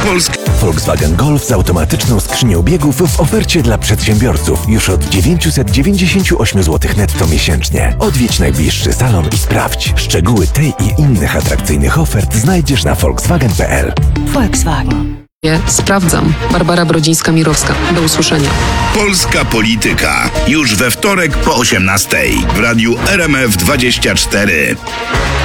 Volkswagen Golf z automatyczną skrzynią biegów w ofercie dla przedsiębiorców już od 998 zł netto miesięcznie. Odwiedź najbliższy salon i sprawdź. Szczegóły tej i innych atrakcyjnych ofert znajdziesz na volkswagen.pl. Volkswagen. Sprawdzam. Barbara Brodzińska-Mirowska. Do usłyszenia. Polska Polityka. Już we wtorek po 18:00 w radiu RMF 24.